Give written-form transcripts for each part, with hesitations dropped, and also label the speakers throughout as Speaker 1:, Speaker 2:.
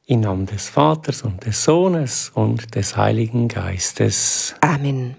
Speaker 1: Im Namen des Vaters und des Sohnes und des Heiligen Geistes.
Speaker 2: Amen.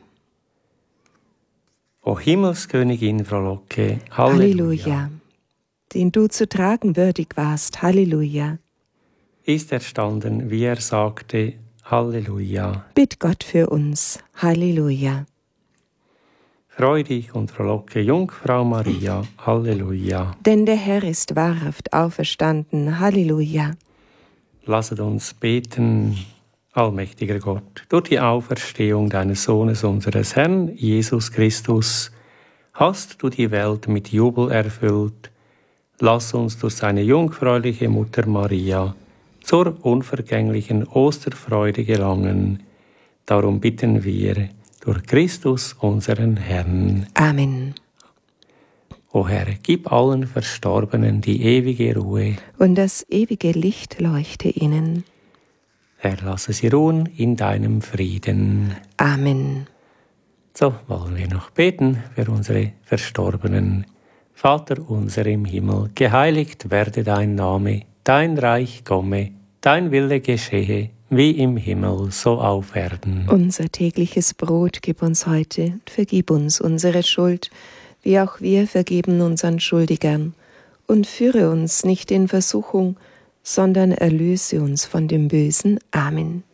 Speaker 1: O Himmelskönigin, frohlocke,
Speaker 2: Halleluja. Den du zu tragen würdig warst, Halleluja.
Speaker 1: Ist erstanden, wie er sagte, Halleluja.
Speaker 2: Bitt Gott für uns, Halleluja.
Speaker 1: Freu dich und frohlocke, Jungfrau Maria, Halleluja.
Speaker 2: Denn der Herr ist wahrhaft auferstanden, Halleluja.
Speaker 1: Lasset uns beten, allmächtiger Gott, durch die Auferstehung deines Sohnes, unseres Herrn Jesus Christus, hast du die Welt mit Jubel erfüllt. Lass uns durch seine jungfräuliche Mutter Maria zur unvergänglichen Osterfreude gelangen. Darum bitten wir durch Christus, unseren Herrn.
Speaker 2: Amen.
Speaker 1: O Herr, gib allen Verstorbenen die ewige Ruhe.
Speaker 2: Und das ewige Licht leuchte ihnen.
Speaker 1: Herr, lasse sie ruhen in deinem Frieden.
Speaker 2: Amen.
Speaker 1: So wollen wir noch beten für unsere Verstorbenen. Vater unser im Himmel, geheiligt werde dein Name, dein Reich komme, dein Wille geschehe, wie im Himmel, so auf Erden.
Speaker 2: Unser tägliches Brot gib uns heute und vergib uns unsere Schuld, wie auch wir vergeben unseren Schuldigern. Und führe uns nicht in Versuchung, sondern erlöse uns von dem Bösen. Amen.